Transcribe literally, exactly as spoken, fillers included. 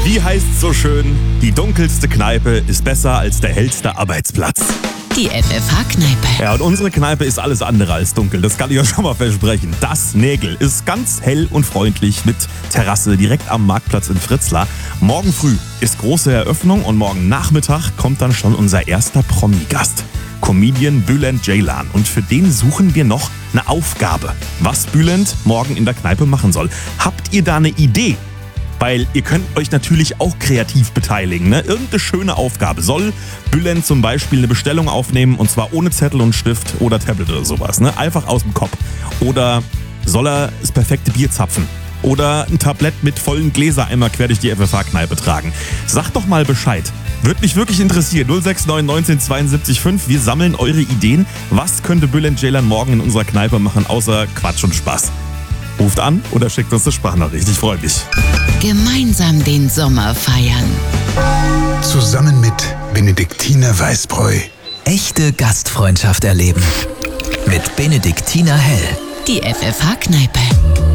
Wie heißt's so schön? Die dunkelste Kneipe ist besser als der hellste Arbeitsplatz. Die F F H-Kneipe. Ja, und unsere Kneipe ist alles andere als dunkel. Das kann ich euch schon mal versprechen. Das Nägel ist ganz hell und freundlich mit Terrasse direkt am Marktplatz in Fritzlar. Morgen früh ist große Eröffnung und morgen Nachmittag kommt dann schon unser erster Promi-Gast. Comedian Bülent Ceylan. Und für den suchen wir noch eine Aufgabe, was Bülent morgen in der Kneipe machen soll. Habt ihr da eine Idee? Weil ihr könnt euch natürlich auch kreativ beteiligen. Ne? Irgendeine schöne Aufgabe. Soll Bülent zum Beispiel eine Bestellung aufnehmen und zwar ohne Zettel und Stift oder Tablet oder sowas. Ne? Einfach aus dem Kopf. Oder soll er das perfekte Bier zapfen? Oder ein Tablett mit vollen Gläsereimer quer durch die F F H-Kneipe tragen. Sagt doch mal Bescheid. Würde mich wirklich interessieren. null sechs neun neunzehn zweiundsiebzig fünf. Wir sammeln eure Ideen. Was könnte Bülent Ceylan morgen in unserer Kneipe machen, außer Quatsch und Spaß? Ruft an oder schickt uns eine Sprachnachricht. Ich freue mich. Gemeinsam den Sommer feiern. Zusammen mit Benediktiner Weißbräu. Echte Gastfreundschaft erleben. Mit Benediktiner Hell. Die F F H-Kneipe.